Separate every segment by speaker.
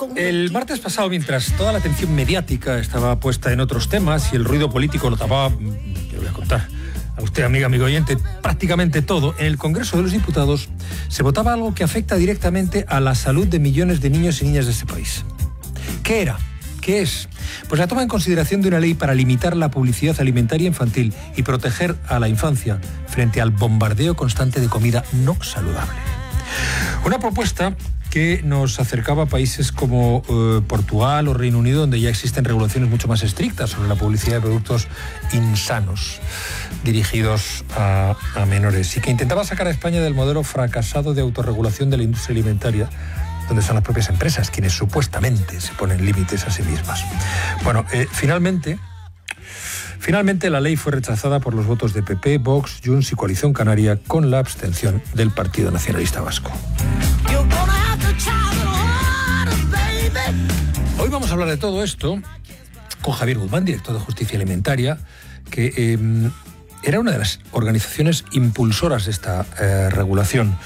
Speaker 1: El martes pasado, mientras toda la atención mediática estaba puesta en otros temas y el ruido político lo tapaba, le voy a contar a usted, amigo oyente, prácticamente todo, en el Congreso de los Diputados se votaba algo que afecta directamente a la salud de millones de niños y niñas de este país. ¿Qué era? ¿Qué es? Pues la toma en consideración de una ley para limitar la publicidad alimentaria infantil y proteger a la infancia frente al bombardeo constante de comida no saludable. Una propuesta que nos acercaba a países como Portugal o Reino Unido, donde ya existen regulaciones mucho más estrictas sobre la publicidad de productos insanos dirigidos a menores, y que intentaba sacar a España del modelo fracasado de autorregulación de la industria alimentaria, donde son las propias empresas quienes supuestamente se ponen límites a sí mismas. Bueno, finalmente la ley fue rechazada por los votos de PP, Vox, Junts y Coalición Canaria, con la abstención del Partido Nacionalista Vasco. Hoy vamos a hablar de todo esto con Javier Guzmán, director de Justicia Alimentaria, que era una de las organizaciones impulsoras de esta regulación.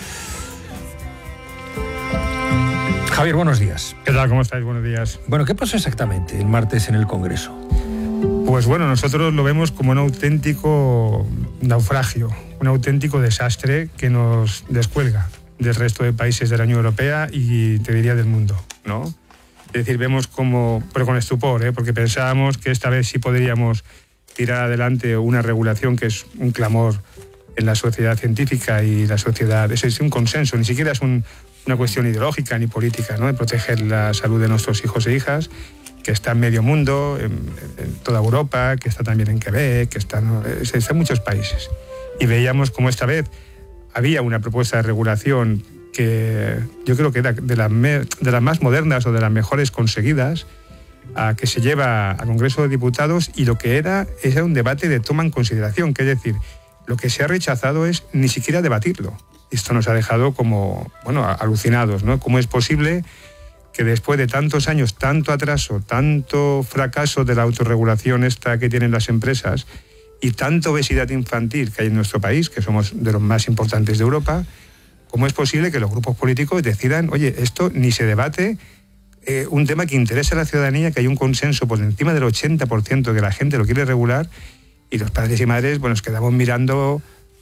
Speaker 1: Javier, buenos días.
Speaker 2: ¿Qué tal? ¿Cómo estáis? Buenos días.
Speaker 1: Bueno, ¿qué pasó exactamente el martes en el Congreso?
Speaker 2: Pues bueno, nosotros lo vemos como un auténtico naufragio, un auténtico desastre que nos descuelga del resto de países de la Unión Europea y te diría del mundo, ¿no? Es decir, vemos como, pero con estupor, porque pensábamos que esta vez sí podríamos tirar adelante una regulación que es un clamor en la sociedad científica y la sociedad, es un consenso, ni siquiera es una cuestión ideológica ni política, ¿no? De proteger la salud de nuestros hijos e hijas, que está en medio mundo, en toda Europa, que está también en Quebec, que está en muchos países. Y veíamos como esta vez había una propuesta de regulación que yo creo que era de las más modernas o de las mejores conseguidas, que se lleva al Congreso de Diputados, y lo que era un debate de toma en consideración, que es decir, lo que se ha rechazado es ni siquiera debatirlo. Esto nos ha dejado como, alucinados, ¿no? ¿Cómo es posible que después de tantos años, tanto atraso, tanto fracaso de la autorregulación esta que tienen las empresas y tanta obesidad infantil que hay en nuestro país, que somos de los más importantes de Europa, cómo es posible que los grupos políticos decidan, oye, esto ni se debate, un tema que interesa a la ciudadanía, que hay un consenso por encima del 80% que la gente lo quiere regular, y los padres y madres, nos quedamos mirando